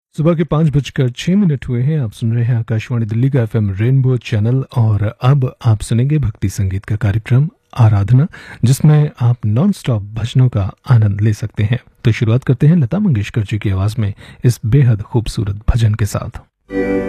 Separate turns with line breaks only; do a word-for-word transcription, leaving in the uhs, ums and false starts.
सुबह के पाँच बजकर छह मिनट हुए हैं। आप सुन रहे हैं आकाशवाणी दिल्ली का एफएम रेनबो चैनल और अब आप सुनेंगे भक्ति संगीत का कार्यक्रम आराधना, जिसमें आप नॉन स्टॉप भजनों का आनंद ले सकते हैं। तो शुरुआत करते हैं लता मंगेशकर जी की आवाज में इस बेहद खूबसूरत भजन के साथ।